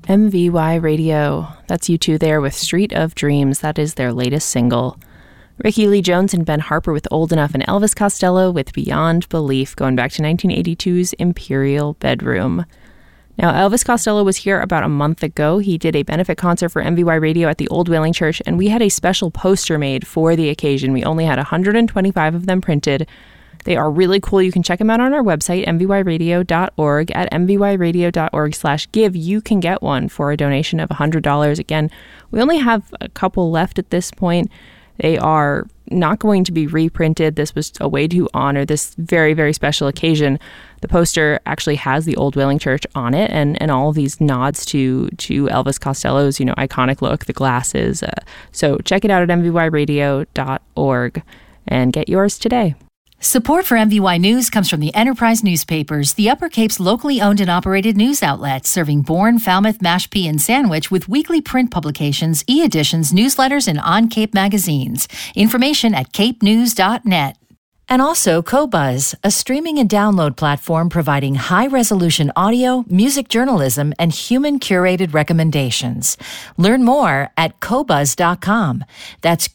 MVY Radio. That's U2 there with Street of Dreams. That is their latest single. Ricky Lee Jones and Ben Harper with Old Enough, and Elvis Costello with Beyond Belief, going back to 1982's Imperial Bedroom. Now, Elvis Costello was here about a month ago. He did a benefit concert for MVY Radio at the Old Whaling Church, and we had a special poster made for the occasion. We only had 125 of them printed. They are really cool. You can check them out on our website, mvyradio.org. At mvyradio.org/give, you can get one for a donation of $100. Again, we only have a couple left at this point. They are not going to be reprinted. This was a way to honor this very, very special occasion. The poster actually has the Old Whaling Church on it, and all of these nods to Elvis Costello's, iconic look, the glasses. So check it out at mvyradio.org and get yours today. Support for MVY News comes from the Enterprise Newspapers, the Upper Cape's locally owned and operated news outlet, serving Bourne, Falmouth, Mashpee, and Sandwich with weekly print publications, e-editions, newsletters, and on-Cape magazines. Information at capenews.net. And also Qobuz, a streaming and download platform providing high-resolution audio, music journalism, and human-curated recommendations. Learn more at Qobuz.com. That's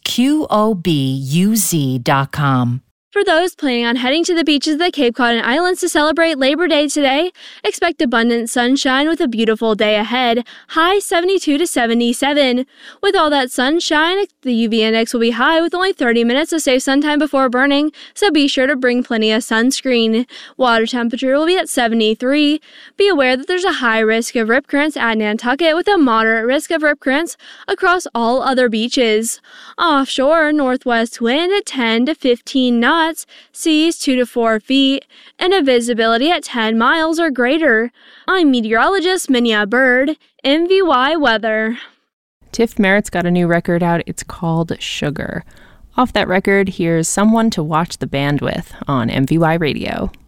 QOBUZ.com. For those planning on heading to the beaches of the Cape Cod and Islands to celebrate Labor Day today, expect abundant sunshine with a beautiful day ahead, high 72 to 77. With all that sunshine, the UV index will be high with only 30 minutes of safe sun time before burning, so be sure to bring plenty of sunscreen. Water temperature will be at 73. Be aware that there's a high risk of rip currents at Nantucket with a moderate risk of rip currents across all other beaches. Offshore, northwest wind at 10 to 15 knots. Seas 2 to 4 feet, and a visibility at 10 miles or greater. I'm meteorologist Minya Bird, MVY Weather. Tiff Merritt's got a new record out. It's called Sugar. Off that record, here's Someone to Watch the Band With on MVY Radio.